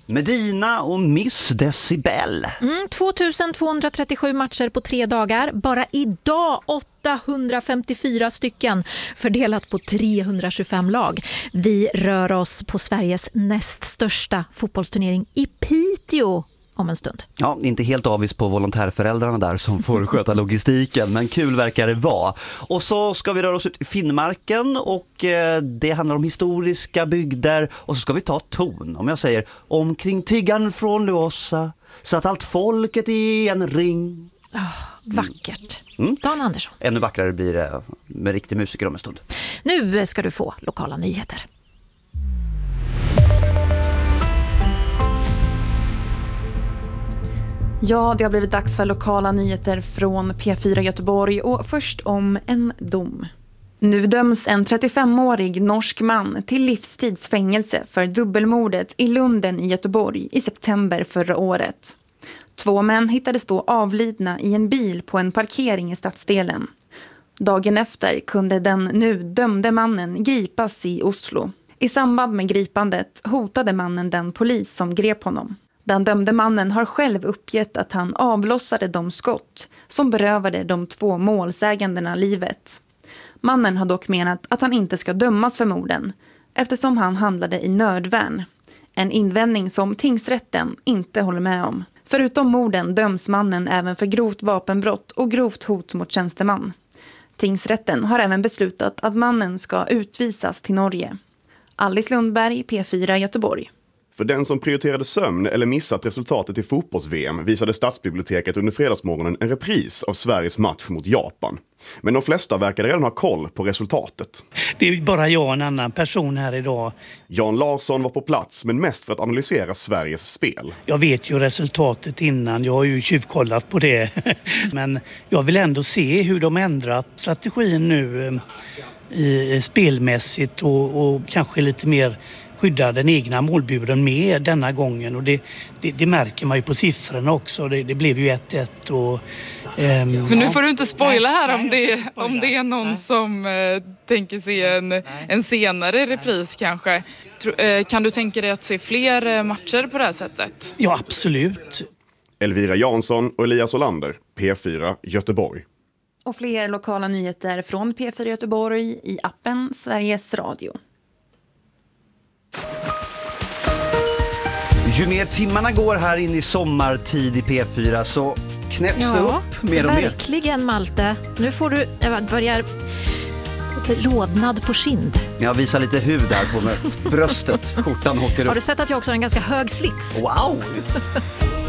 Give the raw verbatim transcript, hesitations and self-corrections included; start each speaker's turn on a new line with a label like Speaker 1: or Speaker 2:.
Speaker 1: Medina och Miss Decibel.
Speaker 2: Mm, tvåtusentvåhundratrettiosju matcher på tre dagar. Bara idag åttahundrafemtiofyra stycken fördelat på trehundratjugofem lag. Vi rör oss på Sveriges näst största fotbollsturnering i Piteå om en stund.
Speaker 1: Ja, inte helt avis på volontärföräldrarna där som får sköta logistiken, men kul verkar det vara. Och så ska vi röra oss ut i Finnmarken och eh, det handlar om historiska bygder och så ska vi ta ton. Om jag säger omkring tiggan från Luossa satt allt folket i en ring.
Speaker 2: Oh, vackert. Mm. Dan Andersson.
Speaker 1: Ännu vackrare blir det med riktig musiker om en stund.
Speaker 2: Nu ska du få lokala nyheter.
Speaker 3: Ja, det har blivit dags för lokala nyheter från P fyra Göteborg och först om en dom. Nu döms en trettiofemårig norsk man till livstidsfängelse för dubbelmordet i Lunden i Göteborg i september förra året. Två män hittades då avlidna i en bil på en parkering i stadsdelen. Dagen efter kunde den nu dömde mannen gripas i Oslo. I samband med gripandet hotade mannen den polis som grep honom. Den dömde mannen har själv uppgett att han avlossade de skott som berövade de två målsägandena livet. Mannen har dock menat att han inte ska dömas för morden eftersom han handlade i nödvärn. En invändning som tingsrätten inte håller med om. Förutom morden döms mannen även för grovt vapenbrott och grovt hot mot tjänsteman. Tingsrätten har även beslutat att mannen ska utvisas till Norge. Alice Lundberg, P fyra Göteborg.
Speaker 4: För den som prioriterade sömn eller missat resultatet i fotbolls-V M visade Stadsbiblioteket under fredagsmorgonen en repris av Sveriges match mot Japan. Men de flesta verkade redan ha koll på resultatet.
Speaker 5: Det är bara jag och en annan person här idag.
Speaker 4: Jan Larsson var på plats, men mest för att analysera Sveriges spel.
Speaker 5: Jag vet ju resultatet innan, jag har ju tjuvkollat på det. Men jag vill ändå se hur de ändrat strategin nu i spelmässigt och, och kanske lite mer skydda den egna målburen med denna gången. Och det, det, det märker man ju på siffrorna också. Det, det blev ju ett ett. Och, ehm,
Speaker 6: Men nu får du inte spoila här om det, om det är någon som eh, tänker se en, en senare repris kanske. Tro, eh, kan du tänka dig att se fler eh, matcher på det här sättet?
Speaker 5: Ja, absolut.
Speaker 4: Elvira Jansson och Elias Olander, P fyra Göteborg.
Speaker 3: Och fler lokala nyheter från P fyra Göteborg i appen Sveriges Radio.
Speaker 1: Ju mer timmarna går här in i sommartid i P fyra så knäpps
Speaker 2: ja,
Speaker 1: det upp mer och mer.
Speaker 2: Verkligen, Malte. Nu får du jag börjar rodnad på kind.
Speaker 1: Jag visar lite hud här på mig. Bröstet, skjortan åker upp.
Speaker 2: Har du sett att jag också har en ganska hög slits?
Speaker 1: Wow!